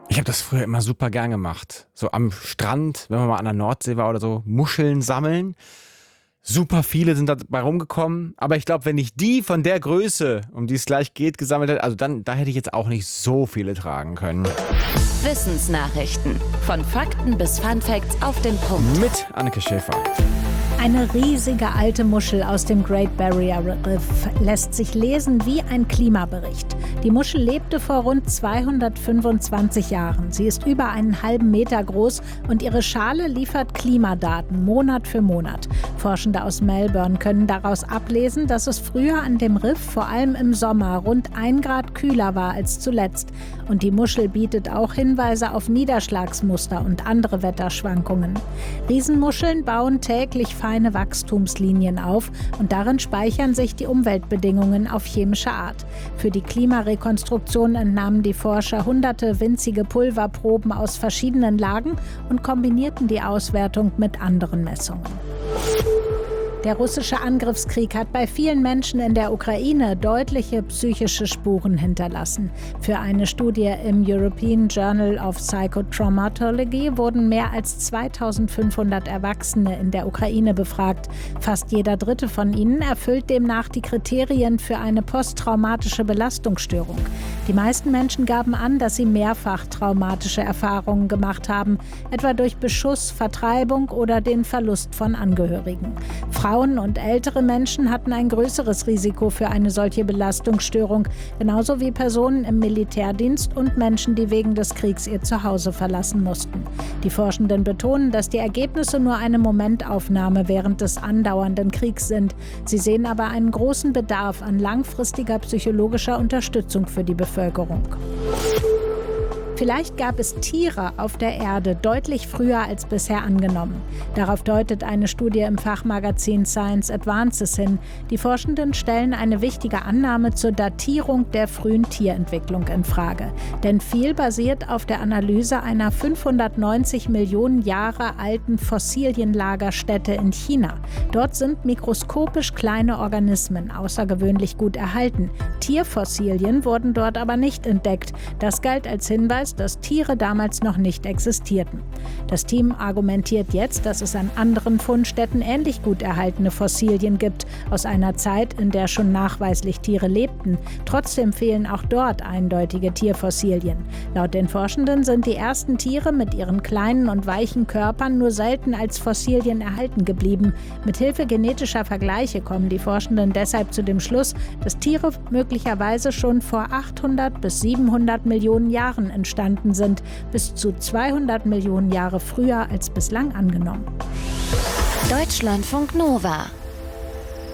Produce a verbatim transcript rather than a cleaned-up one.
Ich habe das früher immer super gern gemacht. So am Strand, wenn man mal an der Nordsee war oder so, Muscheln sammeln. Super viele sind dabei rumgekommen. Aber ich glaube, wenn ich die von der Größe, um die es gleich geht, gesammelt hätte, also dann, da hätte ich jetzt auch nicht so viele tragen können. Wissensnachrichten. Von Fakten bis Funfacts auf den Punkt. Mit Anneke Schäfer. Eine riesige alte Muschel aus dem Great Barrier Reef lässt sich lesen wie ein Klimabericht. Die Muschel lebte vor rund zweihundertfünfundzwanzig Jahren. Sie ist über einen halben Meter groß und ihre Schale liefert Klimadaten Monat für Monat. Forschende aus Melbourne können daraus ablesen, dass es früher an dem Riff vor allem im Sommer rund ein Grad kühler war als zuletzt. Und die Muschel bietet auch Hinweise auf Niederschlagsmuster und andere Wetterschwankungen. Riesenmuscheln bauen täglich feine Wachstumslinien auf und darin speichern sich die Umweltbedingungen auf chemische Art. Für die Klimarekonstruktion entnahmen die Forscher hunderte winzige Pulverproben aus verschiedenen Lagen und kombinierten die Auswertung mit anderen Messungen. Der russische Angriffskrieg hat bei vielen Menschen in der Ukraine deutliche psychische Spuren hinterlassen. Für eine Studie im European Journal of Psychotraumatology wurden mehr als zweitausendfünfhundert Erwachsene in der Ukraine befragt. Fast jeder dritte von ihnen erfüllt demnach die Kriterien für eine posttraumatische Belastungsstörung. Die meisten Menschen gaben an, dass sie mehrfach traumatische Erfahrungen gemacht haben, etwa durch Beschuss, Vertreibung oder den Verlust von Angehörigen. Frauen und ältere Menschen hatten ein größeres Risiko für eine solche Belastungsstörung, genauso wie Personen im Militärdienst und Menschen, die wegen des Kriegs ihr Zuhause verlassen mussten. Die Forschenden betonen, dass die Ergebnisse nur eine Momentaufnahme während des andauernden Kriegs sind. Sie sehen aber einen großen Bedarf an langfristiger psychologischer Unterstützung für die Bevölkerung. Vielleicht gab es Tiere auf der Erde deutlich früher als bisher angenommen. Darauf deutet eine Studie im Fachmagazin Science Advances hin. Die Forschenden stellen eine wichtige Annahme zur Datierung der frühen Tierentwicklung in Frage. Denn viel basiert auf der Analyse einer fünfhundertneunzig Millionen Jahre alten Fossilienlagerstätte in China. Dort sind mikroskopisch kleine Organismen außergewöhnlich gut erhalten. Tierfossilien wurden dort aber nicht entdeckt. Das galt als Hinweis, dass Tiere damals noch nicht existierten. Das Team argumentiert jetzt, dass es an anderen Fundstätten ähnlich gut erhaltene Fossilien gibt, aus einer Zeit, in der schon nachweislich Tiere lebten. Trotzdem fehlen auch dort eindeutige Tierfossilien. Laut den Forschenden sind die ersten Tiere mit ihren kleinen und weichen Körpern nur selten als Fossilien erhalten geblieben. Mithilfe genetischer Vergleiche kommen die Forschenden deshalb zu dem Schluss, dass Tiere möglicherweise schon vor achthundert bis siebenhundert Millionen Jahren entstanden sind, bis zu zweihundert Millionen Jahre früher als bislang angenommen. Deutschlandfunk Nova